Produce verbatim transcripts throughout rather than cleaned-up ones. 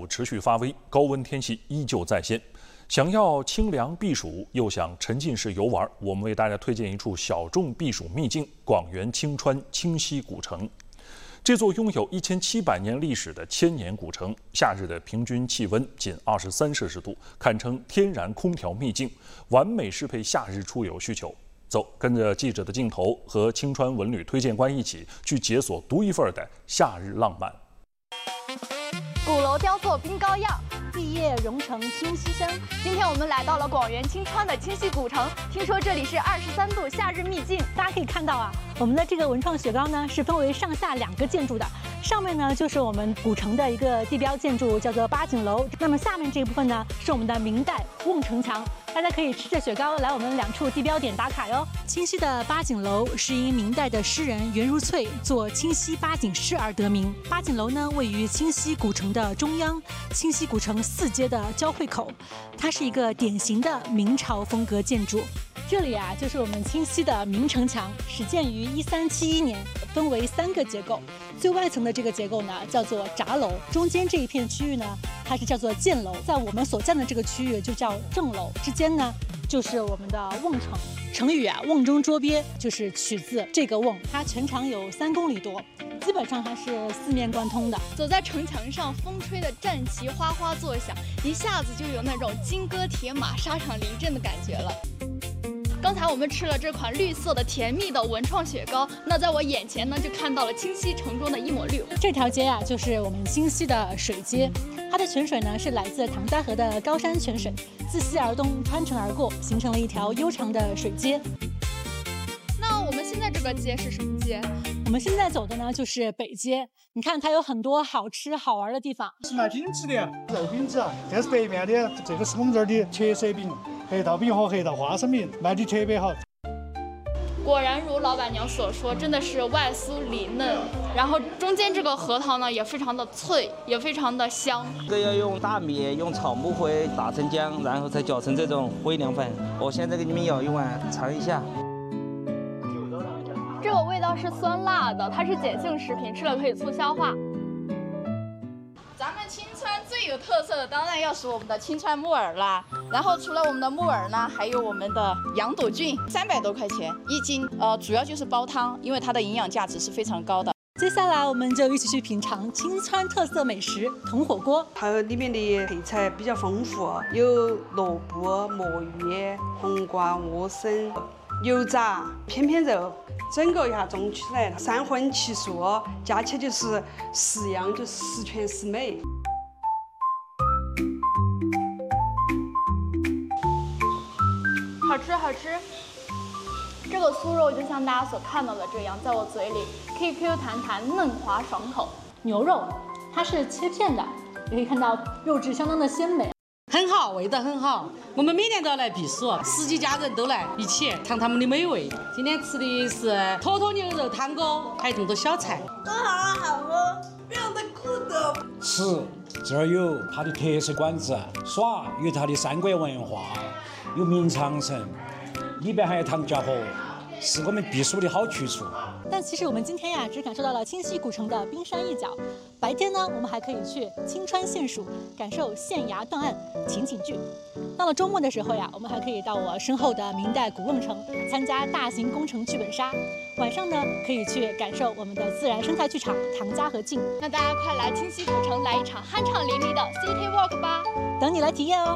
持续发威，高温天气依旧再现。想要清凉避暑，又想沉浸式游玩，我们为大家推荐一处小众避暑秘境——广元清川清溪古城。这座拥有一千七百年历史的千年古城，夏日的平均气温仅二十三摄氏度，堪称天然空调秘境，完美适配夏日出游需求。走，跟着记者的镜头和清川文旅推荐官一起去解锁独一份的夏日浪漫。 鼓楼雕塑冰糕样，毕业融成清溪声。今天我们来到了广元清川的清溪古城，听说这里是二十三度夏日秘境。 大家可以看到啊，我们的这个文创雪糕呢是分为上下两个建筑的，上面呢就是我们古城的一个地标建筑，叫做八景楼。那么下面这一部分呢是我们的明代瓮城墙。大家可以吃着雪糕来我们两处地标点打卡哟。清溪的八景楼是因明代的诗人袁如翠作清溪八景诗而得名。八景楼呢位于清溪古城的中央，清溪古城四街的交汇口，它是一个典型的明朝风格建筑。这里啊就是我们清溪的明城墙，始建于一三七一年，分为三个结构。最外层的这个结构呢叫做闸楼，中间这一片区域呢它是叫做箭楼，在我们所站的这个区域就叫正楼，之间呢就是我们的瓮城。成语啊瓮中捉鳖就是取自这个瓮，它全长有三公里多，基本上它是四面贯通的。 走在城墙上，风吹的战旗哗哗作响，一下子就有那种金戈铁马、沙场临阵的感觉了。刚才我们吃了这款绿色的甜蜜的文创雪糕，那在我眼前呢就看到了清溪城中的一抹绿。 这条街啊就是我们清溪的水街，它的泉水呢是来自唐家河的高山泉水，自西而东穿城而过，形成了一条悠长的水街。 那我们现在这个街是什么街？ 我们现在走的呢就是北街，你看它有很多好吃好玩的地方。 是卖饼子的，肉饼子啊，这是北面的，这个是我们这儿的茄色饼、黑桃饼和黑桃花生饼，卖的特别好。 果然如老板娘所说，真的是外酥里嫩，然后中间这个核桃呢也非常的脆，也非常的香。 这个要用大米、用草木灰打成浆，然后再搅成这种灰凉粉。我现在给你们舀一碗尝一下。 这个味道是酸辣的，它是碱性食品，吃了可以促消化。咱们清川最有特色的当然要数我们的清川木耳啦，然后除了我们的木耳呢，还有我们的羊肚菌，三百多块钱一斤。呃，主要就是煲汤，因为它的营养价值是非常高的。 接下来我们就一起去品尝清川特色美食铜火锅。 它里面的配菜比较丰富，有萝卜、墨鱼、红瓜、莴笋、油炸、片片肉。整个一下种起来，三荤七素，加起来就是十样，就十全十美。 好吃好吃，这个酥肉就像大家所看到的这样，在我嘴里 Q Q 弹弹、嫩滑爽口。 牛肉它是切片的，也可以看到肉质相当的鲜美。 很好，味道很好。我们每年都要来避暑，十几家人都来一起尝他们的美味。今天吃的是坨坨牛肉汤锅，还有这么多小菜。 都好好喝，不要再苦的。 吃这儿有它的特色馆子，耍有它的三国文化，有明长城，里边还有唐家河，是我们避暑的好去处。 但其实我们今天呀，只感受到了清溪古城的冰山一角。白天呢，我们还可以去清川县署感受县衙断案情景剧。到了周末的时候呀，我们还可以到我身后的明代古瓮城参加大型工程剧本杀。晚上呢，可以去感受我们的自然生态剧场唐家河镜。 那大家快来清溪古城来一场酣畅淋漓的 City Walk 吧， 等你来体验哦。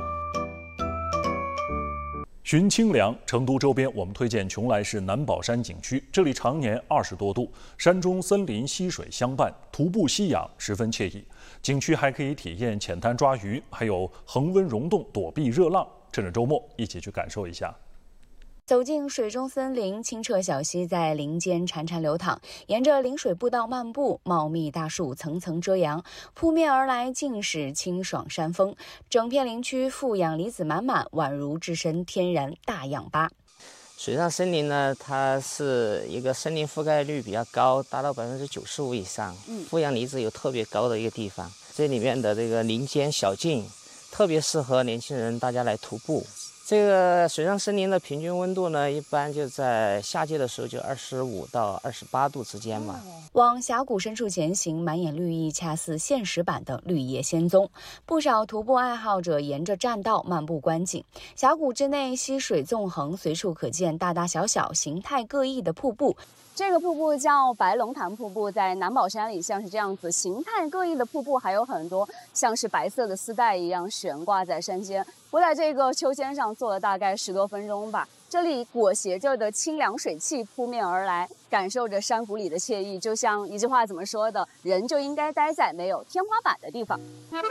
寻清凉，成都周边我们推荐邛崃市南宝山景区，这里常年二十多度，山中森林溪水相伴，徒步吸氧十分惬意。景区还可以体验浅滩抓鱼，还有恒温溶洞躲避热浪。趁着周末，一起去感受一下。 走进水中森林，清澈小溪在林间潺潺流淌，沿着临水步道漫步，茂密大树层层遮阳，扑面而来尽是清爽山风，整片林区负氧离子满满，宛如置身天然大氧吧。 水上森林呢，它是一个森林覆盖率比较高，达到百分之九十五以上，负氧离子有特别高的一个地方。这里面的这个林间小径，特别适合年轻人大家来徒步。 这个水上森林的平均温度呢，一般就在夏季的时候就二十五到二十八度之间嘛。 往峡谷深处前行，满眼绿意，恰似现实版的绿野仙踪。不少徒步爱好者沿着栈道漫步观景。峡谷之内，溪水纵横，随处可见大大小小、形态各异的瀑布。 这个瀑布叫白龙潭瀑布，在南宝山里像是这样子，形态各异的瀑布还有很多，像是白色的丝带一样悬挂在山间。我在这个秋千上坐了大概十多分钟吧，这里裹挟着的清凉水汽扑面而来，感受着山谷里的惬意，就像一句话怎么说的，人就应该待在没有天花板的地方。